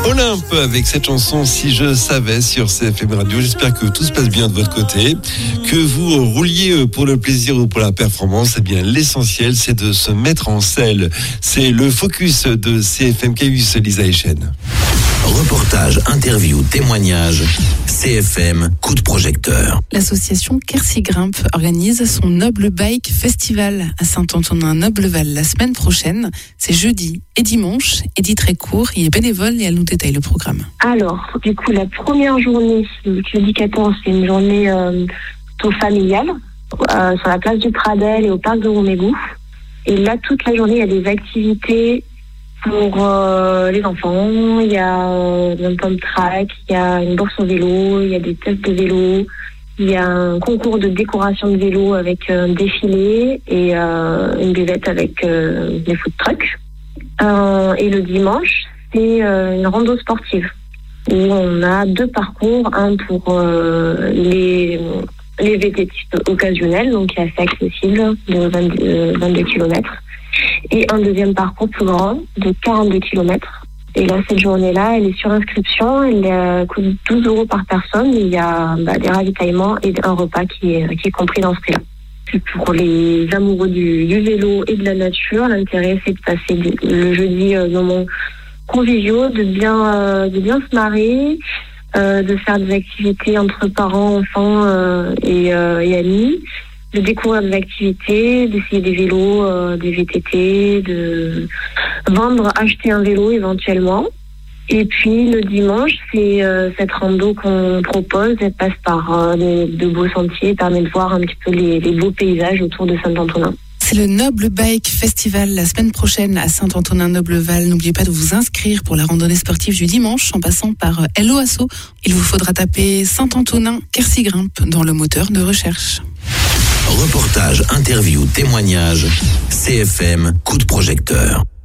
Olympe avec cette chanson Si je savais sur CFM Radio. J'espère que tout se passe bien de votre côté, que vous rouliez pour le plaisir ou pour la performance. Eh bien, l'essentiel, c'est de se mettre en selle. C'est le focus de CFM Caius, Lisa Echen. Reportage, interview, témoignage, CFM, coup de projecteur. L'association Quercy Grimpe organise son Noble Bike Festival à Saint-Antonin-Nobleval la semaine prochaine. C'est jeudi et dimanche. Edith Récourt y est bénévole et elle nous détaille le programme. Alors, du coup, la première journée, le jeudi 14, c'est une journée plutôt familiale sur la place du Pradel et au parc de Romégou. Et là, toute la journée, il y a des activités pour les enfants. Il y a un pump track, il y a une bourse au vélo, il y a des tests de vélo, il y a un concours de décoration de vélo avec un défilé et une buvette avec des food trucks. Et le dimanche, c'est une rando sportive où on a 2 parcours, un pour les VTT occasionnels, donc qui est assez accessible, de 22 km. Et un deuxième parcours plus grand de 42 km. Et là, cette journée-là, elle est sur inscription. Elle coûte 12 € par personne. Il y a des ravitaillements et un repas qui est compris dans ce prix-là. C'est pour les amoureux du vélo et de la nature. L'intérêt, c'est de passer le jeudi moments conviviaux, de bien se marrer, de faire des activités entre parents, enfants et amis, de découvrir des activités, d'essayer des vélos, des VTT, de acheter un vélo éventuellement. Et puis le dimanche, c'est cette rando qu'on propose. Elle passe par de beaux sentiers, permet de voir un petit peu les beaux paysages autour de Saint-Antonin. C'est le Noble Bike Festival la semaine prochaine à Saint-Antonin-Nobleval. N'oubliez pas de vous inscrire pour la randonnée sportive du dimanche en passant par Hello Asso. Il vous faudra taper Saint-Antonin Quercy Grimpe dans le moteur de recherche. Reportage, interview, témoignage, CFM, coup de projecteur.